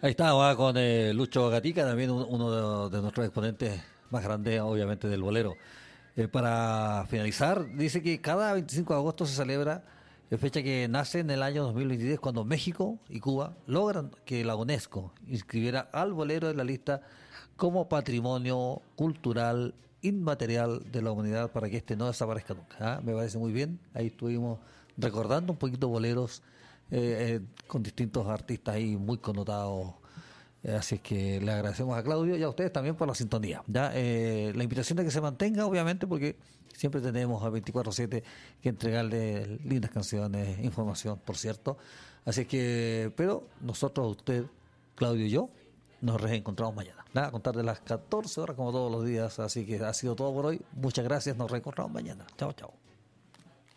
Ahí estaba con Lucho Gatica, también uno de nuestros exponentes más grandes, obviamente, del bolero. Para finalizar, dice que cada 25 de agosto se celebra, fecha que nace en el año 2023, cuando México y Cuba logran que la UNESCO inscribiera al bolero en la lista como patrimonio cultural inmaterial de la humanidad para que este no desaparezca nunca. ¿Ah? Me parece muy bien. Ahí estuvimos recordando un poquito boleros con distintos artistas ahí muy connotados. Así es que le agradecemos a Claudio y a ustedes también por la sintonía. ¿Ya? La invitación de que se mantenga, obviamente, porque siempre tenemos a 24/7 que entregarle lindas canciones, información, por cierto. Así es que, pero nosotros, usted, Claudio y yo, nos reencontramos mañana. Nada, a contar de las 14 horas como todos los días. Así que ha sido todo por hoy. Muchas gracias, nos reencontramos mañana. Chao, chao.